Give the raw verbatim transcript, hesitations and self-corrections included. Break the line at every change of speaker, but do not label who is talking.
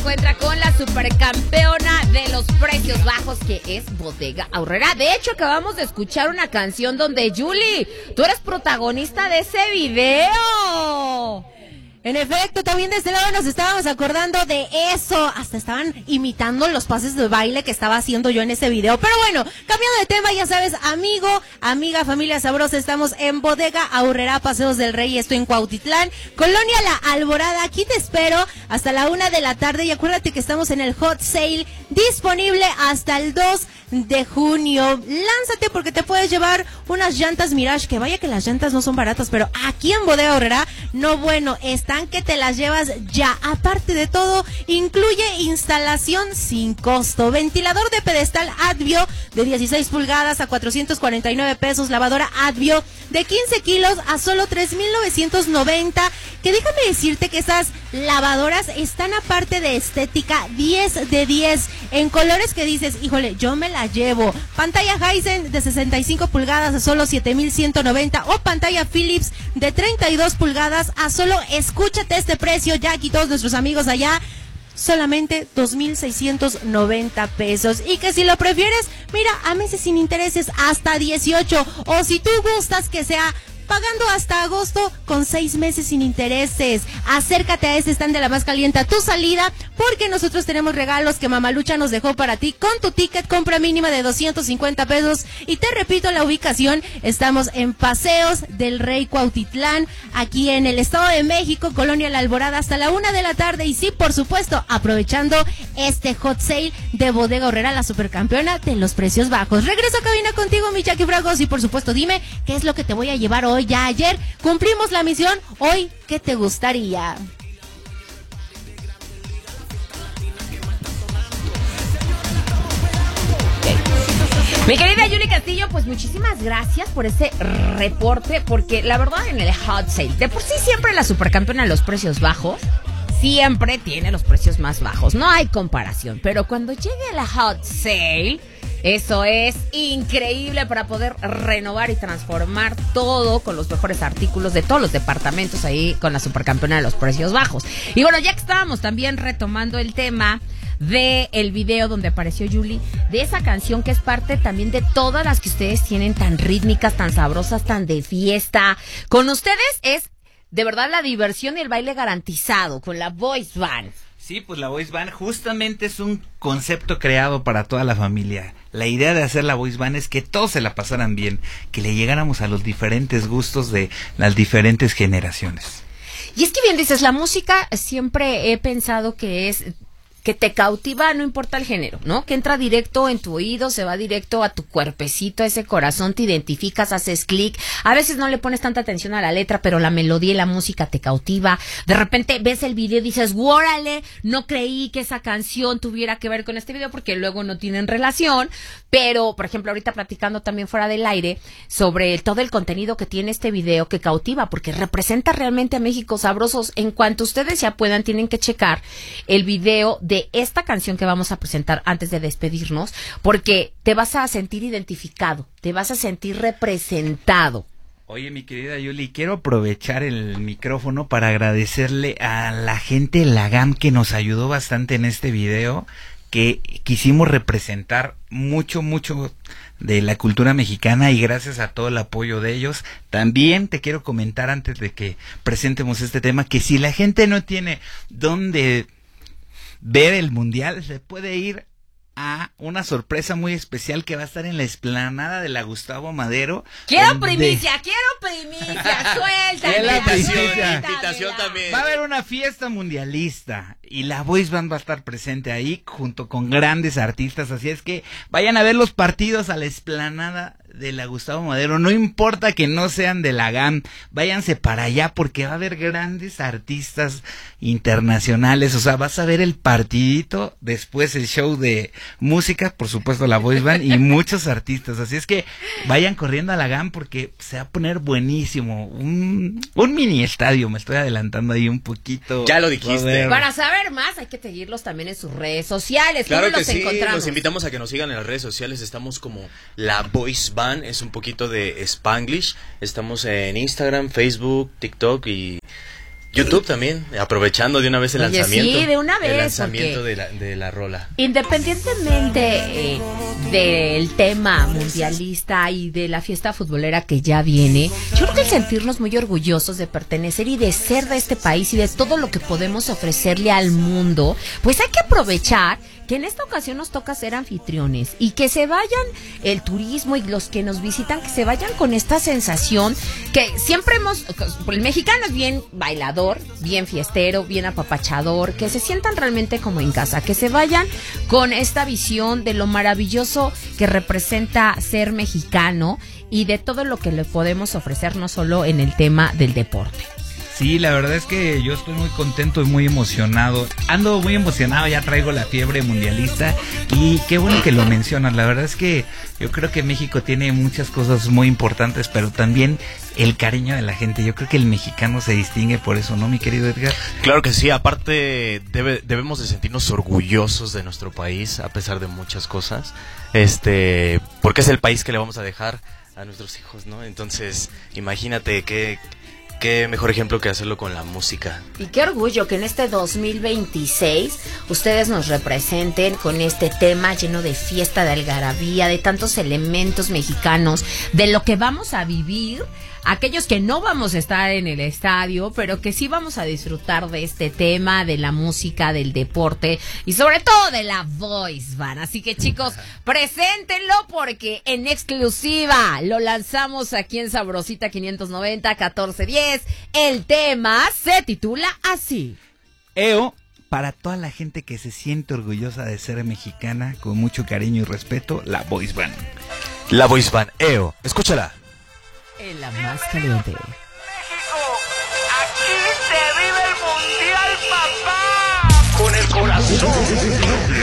encuentra con la supercampeona de los precios bajos, que es Bodega Aurrera. De hecho, acabamos de escuchar una canción donde, Julie, tú eres protagonista de ese video.
En efecto, también de este lado nos estábamos acordando de eso. Hasta estaban imitando los pases de baile que estaba haciendo yo en ese video. Pero bueno, cambiando de tema, ya sabes, amigo, amiga, familia sabrosa, estamos en Bodega Aurrera, Paseos del Rey, estoy en Cuautitlán, Colonia La Alborada. Aquí te espero hasta la una de la tarde y acuérdate que estamos en el Hot Sale, disponible hasta el dos de junio. Lánzate porque te puedes llevar unas llantas Mirage, que vaya que las llantas no son baratas, pero aquí en Bodega Aurrera, no bueno, están que te las llevas ya. Aparte de todo, incluye instalación sin costo, ventilador de pedestal Advio de dieciséis pulgadas a cuatrocientos cuarenta y nueve pesos, lavadora Advio de quince kilos a solo tres mil novecientos noventa, que déjame decirte que esas lavadoras están, aparte de estética, diez de diez, en colores que dices, híjole, yo me la llevo. Pantalla Hisense de sesenta y cinco pulgadas a solo siete mil ciento noventa, o pantalla Philips de treinta y dos pulgadas a solo, escúchate este precio, Jack y todos nuestros amigos allá, solamente dos mil seiscientos noventa pesos. Y que si lo prefieres, mira, a meses sin intereses hasta dieciocho, o si tú gustas que sea pagando hasta agosto con seis meses sin intereses. Acércate a este stand de La Más Caliente a tu salida, porque nosotros tenemos regalos que Mamalucha nos dejó para ti con tu ticket, compra mínima de doscientos cincuenta pesos. Y te repito la ubicación, estamos en Paseos del Rey, Cuautitlán, aquí en el Estado de México, Colonia La Alborada, hasta la una de la tarde. Y sí, por supuesto, aprovechando este hot sale de Bodega Aurrera, la supercampeona de los precios bajos. Regreso a cabina contigo, mi Jackie Fragos, y por supuesto, dime qué es lo que te voy a llevar hoy. Ya ayer cumplimos la misión, hoy, ¿qué te gustaría?
Mi querida Yuli Castillo, pues muchísimas gracias por ese reporte, porque la verdad, en el hot sale, de por sí siempre la supercampeona de los precios bajos siempre tiene los precios más bajos, no hay comparación, pero cuando llegue la hot sale, eso es increíble para poder renovar y transformar todo con los mejores artículos de todos los departamentos ahí con la supercampeona de los precios bajos. Y bueno, ya que estábamos también retomando el tema de el video donde apareció Julie, de esa canción que es parte también de todas las que ustedes tienen tan rítmicas, tan sabrosas, tan de fiesta. Con ustedes es de verdad la diversión y el baile garantizado con la Voice Band.
Sí, pues la Voice Band justamente es un concepto creado para toda la familia. La idea de hacer la Voice Band es que todos se la pasaran bien, que le llegáramos a los diferentes gustos de las diferentes generaciones.
Y es que bien dices, la música siempre he pensado que es que te cautiva, no importa el género, ¿no? Que entra directo en tu oído, se va directo a tu cuerpecito, a ese corazón, te identificas, haces clic. A veces no le pones tanta atención a la letra, pero la melodía y la música te cautiva. De repente ves el video y dices, ¡órale! No creí que esa canción tuviera que ver con este video, porque luego no tienen relación. Pero, por ejemplo, ahorita platicando también fuera del aire sobre todo el contenido que tiene este video, que cautiva, porque representa realmente a México sabrosos. En cuanto ustedes ya puedan, tienen que checar el video de de esta canción que vamos a presentar antes de despedirnos, porque te vas a sentir identificado, te vas a sentir representado.
Oye, mi querida Yuli, quiero aprovechar el micrófono para agradecerle a la gente de la GAM que nos ayudó bastante en este video, que quisimos representar mucho, mucho de la cultura mexicana, y gracias a todo el apoyo de ellos. También te quiero comentar, antes de que presentemos este tema, que si la gente no tiene dónde ver el mundial, se puede ir a una sorpresa muy especial que va a estar en la explanada de la Gustavo Madero.
¡Quiero
donde...
primicia! ¡Quiero primicia! ¡Suelta!
La
primicia,
invitación también.
Va a haber una fiesta mundialista y la Voice Band va a estar presente ahí junto con grandes artistas, así es que vayan a ver los partidos a la explanada de la Gustavo Madero, no importa que no sean de la GAM, váyanse para allá porque va a haber grandes artistas internacionales, o sea, vas a ver el partidito, después el show de música, por supuesto la Voice Band y muchos artistas, así es que vayan corriendo a la GAM porque se va a poner buenísimo, un, un mini estadio, me estoy adelantando ahí un poquito.
Ya lo dijiste.
Para saber más hay que seguirlos también en sus redes sociales.
Claro
¿Cómo
que
los
sí,
encontramos?
los invitamos a que nos sigan en las redes sociales, estamos como la Voice Band, es un poquito de Spanglish, estamos en Instagram, Facebook, TikTok y YouTube también, aprovechando de una vez el
Oye,
lanzamiento.
sí, de una vez,
El lanzamiento
porque
de la, de la rola.
Independientemente eh, del tema mundialista y de la fiesta futbolera que ya viene, yo creo que el sentirnos muy orgullosos de pertenecer y de ser de este país y de todo lo que podemos ofrecerle al mundo, pues hay que aprovechar que en esta ocasión nos toca ser anfitriones y que se vayan el turismo y los que nos visitan, que se vayan con esta sensación que siempre hemos, el mexicano es bien bailador, bien fiestero, bien apapachador, que se sientan realmente como en casa, que se vayan con esta visión de lo maravilloso que representa ser mexicano y de todo lo que le podemos ofrecer, no solo en el tema del deporte.
Sí, la verdad es que yo estoy muy contento y muy emocionado. Ando muy emocionado, ya traigo la fiebre mundialista y qué bueno que lo mencionas. La verdad es que yo creo que México tiene muchas cosas muy importantes, pero también el cariño de la gente. Yo creo que el mexicano se distingue por eso, ¿no, mi querido Edgar?
Claro que sí, aparte debe, debemos de sentirnos orgullosos de nuestro país a pesar de muchas cosas, este, porque es el país que le vamos a dejar a nuestros hijos, ¿no? Entonces, imagínate que... Qué mejor ejemplo que hacerlo con la música.
Y qué orgullo que en este dos mil veintiséis ustedes nos representen con este tema lleno de fiesta, de algarabía, de tantos elementos mexicanos, de lo que vamos a vivir. Aquellos que no vamos a estar en el estadio, pero que sí vamos a disfrutar de este tema, de la música, del deporte y sobre todo de la voice band. Así que chicos, preséntenlo porque en exclusiva lo lanzamos aquí en Sabrosita quinientos noventa, catorce diez. El tema se titula así.
E O, para toda la gente que se siente orgullosa de ser mexicana, con mucho cariño y respeto, la voice band.
La voice band, E O, escúchala.
En la más caliente.
México, aquí se vive el mundial, papá. Con el corazón.